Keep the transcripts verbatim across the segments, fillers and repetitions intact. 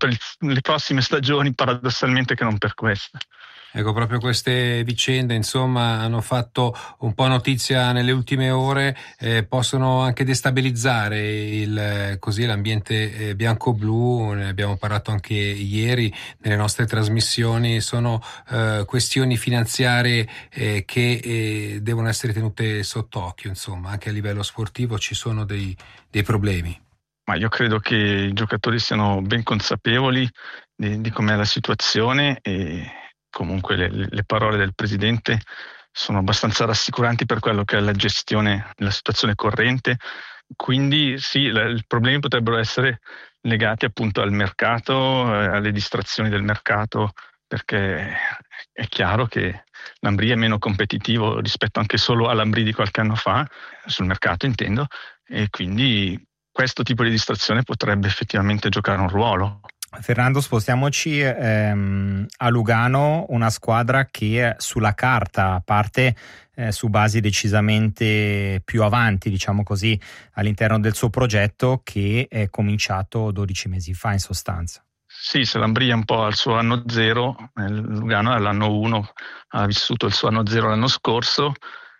per il, le prossime stagioni, paradossalmente, che non per questa. Ecco, proprio queste vicende, insomma, hanno fatto un po' notizia nelle ultime ore, eh, possono anche destabilizzare il, così, l'ambiente eh, bianco-blu. Ne abbiamo parlato anche ieri nelle nostre trasmissioni. Sono eh, questioni finanziarie eh, che eh, devono essere tenute sott'occhio, insomma, anche a livello sportivo ci sono dei, dei problemi. Ma io credo che i giocatori siano ben consapevoli di, di com'è la situazione, e comunque le, le parole del presidente sono abbastanza rassicuranti per quello che è la gestione della situazione corrente. Quindi sì, la, i problemi potrebbero essere legati appunto al mercato, eh, alle distrazioni del mercato, perché è chiaro che l'Ambrì è meno competitivo rispetto anche solo all'Ambrì di qualche anno fa, sul mercato intendo, e quindi questo tipo di distrazione potrebbe effettivamente giocare un ruolo. Fernando, spostiamoci ehm, a Lugano, una squadra che sulla carta parte eh, su basi decisamente più avanti, diciamo così, all'interno del suo progetto, che è cominciato dodici mesi fa in sostanza. Sì, se l'Ambrì è un po' al suo anno zero, il Lugano all'anno uno ha vissuto il suo anno zero l'anno scorso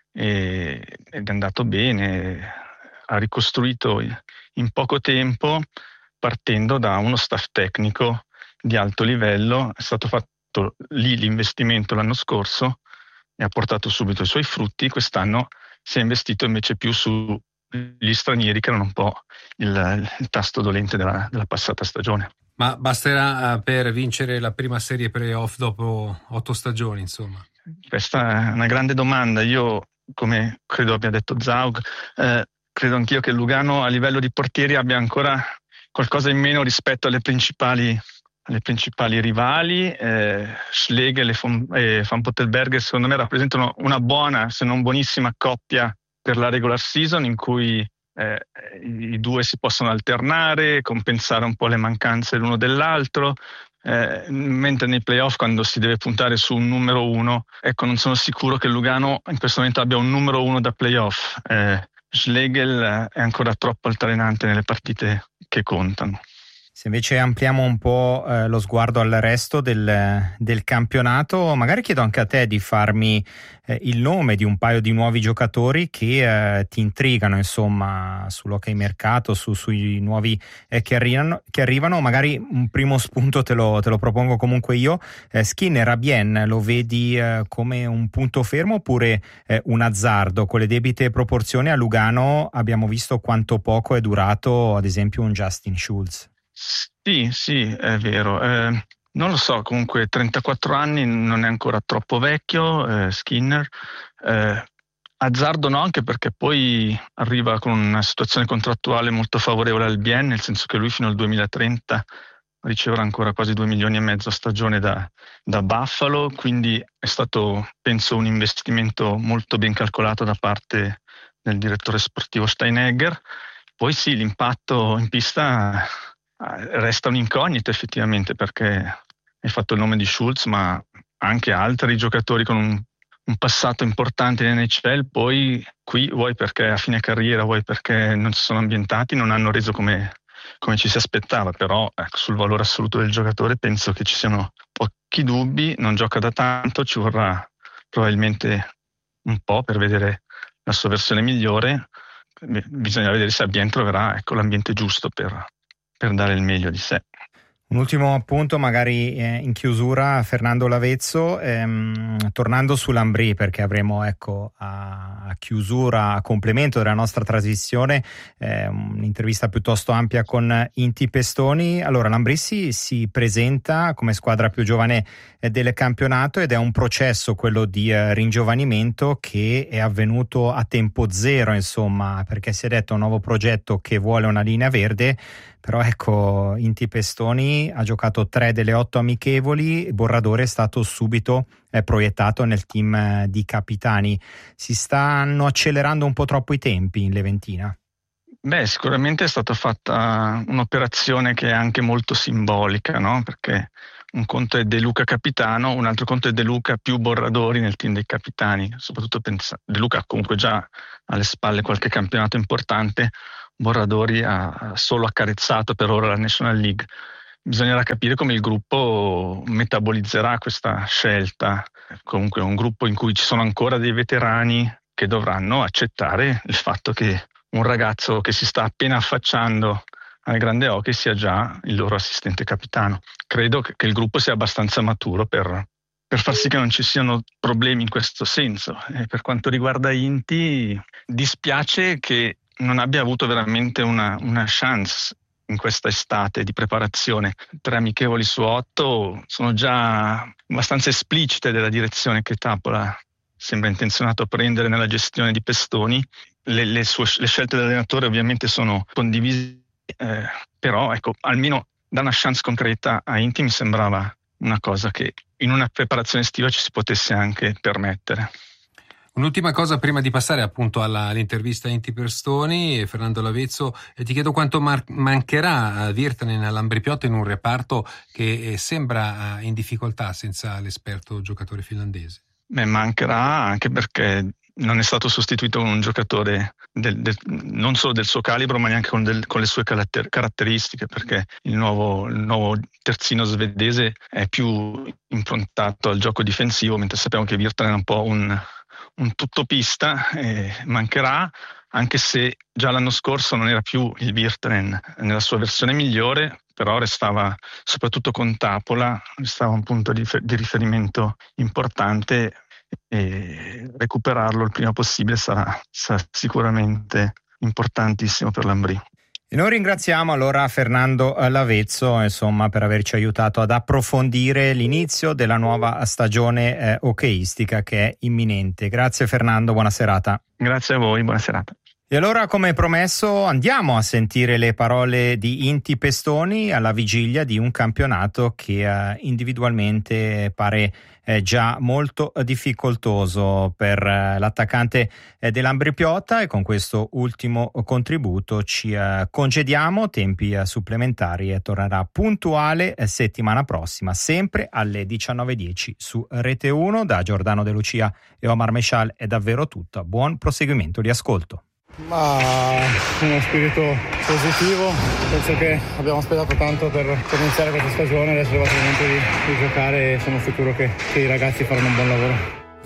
e, ed è andato bene, ha ricostruito in poco tempo, partendo da uno staff tecnico di alto livello. È stato fatto lì l'investimento l'anno scorso e ha portato subito i suoi frutti. Quest'anno si è investito invece più sugli stranieri, che erano un po' il, il tasto dolente della, della passata stagione. Ma basterà per vincere la prima serie playoff dopo otto stagioni, insomma? Questa è una grande domanda. Io, come credo abbia detto Zaug, eh, credo anch'io che Lugano a livello di portieri abbia ancora qualcosa in meno rispetto alle principali, alle principali rivali. Eh, Schlegel e Van, e Van Pottelberger secondo me rappresentano una buona, se non buonissima coppia per la regular season, in cui eh, i due si possono alternare, compensare un po' le mancanze l'uno dell'altro. Eh, mentre nei playoff, quando si deve puntare su un numero uno, ecco, non sono sicuro che Lugano in questo momento abbia un numero uno da playoff. Eh, Schlegel è ancora troppo altalenante nelle partite che contano. Se invece ampliamo un po' eh, lo sguardo al resto del, del campionato, magari chiedo anche a te di farmi eh, il nome di un paio di nuovi giocatori che eh, ti intrigano, insomma, sull'hockey mercato, su, sui nuovi eh, che, arrivano, che arrivano. Magari un primo spunto te lo, te lo propongo comunque io. Eh, Skinner a Bien, lo vedi eh, come un punto fermo oppure eh, un azzardo? Con le debite proporzioni, a Lugano abbiamo visto quanto poco è durato, ad esempio, un Justin Schultz. Sì, sì, è vero. Eh, non lo so, comunque trentaquattro anni non è ancora troppo vecchio, eh, Skinner. Eh, azzardo no, anche perché poi arriva con una situazione contrattuale molto favorevole al Bien, nel senso che lui fino al duemilatrenta riceverà ancora quasi due milioni e mezzo a stagione da, da Buffalo, quindi è stato, penso, un investimento molto ben calcolato da parte del direttore sportivo Steinegger. Poi sì, l'impatto in pista resta un'incognita effettivamente, perché hai fatto il nome di Schultz, ma anche altri giocatori con un, un passato importante in N H L, poi qui vuoi perché a fine carriera, vuoi perché non si sono ambientati, non hanno reso come, come ci si aspettava. Però ecco, sul valore assoluto del giocatore penso che ci siano pochi dubbi. Non gioca da tanto, ci vorrà probabilmente un po' per vedere la sua versione migliore. Bisogna vedere se a Bien troverà ecco, l'ambiente giusto per per dare il meglio di sé. Un ultimo appunto magari eh, in chiusura, Fernando Lavezzo, ehm, tornando sull'Ambrì, perché avremo ecco a, a chiusura, a complemento della nostra trasmissione, eh, un'intervista piuttosto ampia con Inti Pestoni. Allora, l'Ambrì si, si presenta come squadra più giovane eh, del campionato, ed è un processo, quello di eh, ringiovanimento, che è avvenuto a tempo zero, insomma, perché si è detto un nuovo progetto che vuole una linea verde. Però ecco, Inti Pestoni ha giocato tre delle otto amichevoli, Borradore è stato subito eh, proiettato nel team eh, di capitani. Si stanno accelerando un po' troppo i tempi in Leventina? Beh, sicuramente è stata fatta un'operazione che è anche molto simbolica, no? Perché un conto è De Luca capitano, un altro conto è De Luca più Borradori nel team dei capitani. Soprattutto pensa, De Luca ha comunque già alle spalle qualche campionato importante, Borradori ha solo accarezzato per ora la National League. bisognerà capire come il gruppo metabolizzerà questa scelta. Comunque è un gruppo in cui ci sono ancora dei veterani che dovranno accettare il fatto che un ragazzo che si sta appena affacciando al grande hockey sia già il loro assistente capitano. Credo che, che il gruppo sia abbastanza maturo per, per far sì che non ci siano problemi in questo senso. E per quanto riguarda Inti, dispiace che non abbia avuto veramente una, una chance in questa estate di preparazione. Tre amichevoli su otto sono già abbastanza esplicite della direzione che Tapola sembra intenzionato a prendere nella gestione di Pestoni. Le, le, sue, le scelte dell'allenatore ovviamente sono condivise, eh, però ecco, almeno da una chance concreta a Inti mi sembrava una cosa che in una preparazione estiva ci si potesse anche permettere. Un'ultima cosa prima di passare appunto alla, all'intervista a Inti Pestoni, Fernando Lavezzo, eh, ti chiedo quanto mar- mancherà a Virtanen all'Ambrì-Piotta in un reparto che eh, sembra in difficoltà senza l'esperto giocatore finlandese. Beh, mancherà anche perché non è stato sostituito un giocatore del, del, non solo del suo calibro ma neanche con, del, con le sue caratter- caratteristiche, perché il nuovo, il nuovo terzino svedese è più improntato al gioco difensivo, mentre sappiamo che Virtanen è un po' un un tuttopista. Eh, mancherà, anche se già l'anno scorso non era più il Virtanen nella sua versione migliore, però restava, soprattutto con Tapola, restava un punto di, di riferimento importante, e recuperarlo il prima possibile sarà, sarà sicuramente importantissimo per l'Ambrì. E noi ringraziamo allora Fernando Lavezzo, insomma, per averci aiutato ad approfondire l'inizio della nuova stagione eh, hockeyistica che è imminente. Grazie Fernando, buona serata. Grazie a voi, buona serata. E allora, come promesso, andiamo a sentire le parole di Inti Pestoni alla vigilia di un campionato che eh, individualmente pare eh, già molto difficoltoso per eh, l'attaccante eh, dell'Ambrì-Piotta, e con questo ultimo contributo ci eh, congediamo, tempi eh, supplementari, e tornerà puntuale eh, settimana prossima, sempre alle diciannove e dieci su Rete uno. Da Giordano De Lucia e Omar Mescial è davvero tutto. Buon proseguimento di ascolto. Ma uno spirito positivo, penso che abbiamo aspettato tanto per, per iniziare questa stagione, adesso è arrivato il momento di, di giocare e sono sicuro che, che i ragazzi faranno un buon lavoro.